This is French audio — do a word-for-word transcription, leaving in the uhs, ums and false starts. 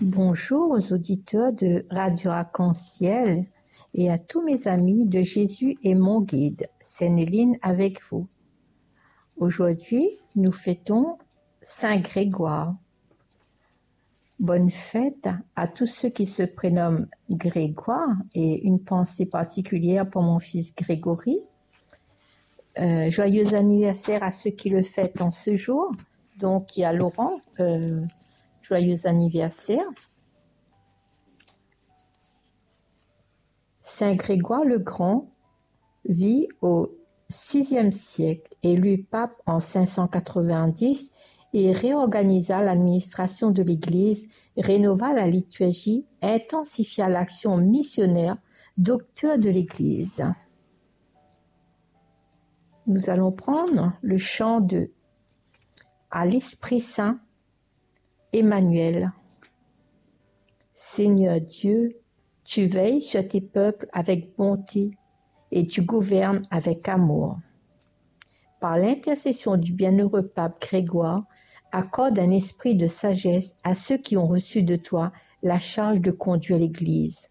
Bonjour aux auditeurs de Radio Arc-en-Ciel et à tous mes amis de Jésus et mon guide, Sénéline avec vous. Aujourd'hui, nous fêtons Saint Grégoire. Bonne fête à tous ceux qui se prénomment Grégoire et une pensée particulière pour mon fils Grégory. Euh, joyeux anniversaire à ceux qui le fêtent en ce jour. Donc, il y a Laurent, euh, joyeux anniversaire. Saint Grégoire le Grand vit au sixième siècle, élu pape en cinq cent quatre-vingt-dix et réorganisa l'administration de l'Église, rénova la liturgie, intensifia l'action missionnaire, docteur de l'Église. Nous allons prendre le chant de À l'Esprit Saint, Emmanuel. Seigneur Dieu, tu veilles sur tes peuples avec bonté et tu gouvernes avec amour. Par l'intercession du bienheureux pape Grégoire, accorde un esprit de sagesse à ceux qui ont reçu de toi la charge de conduire l'Église.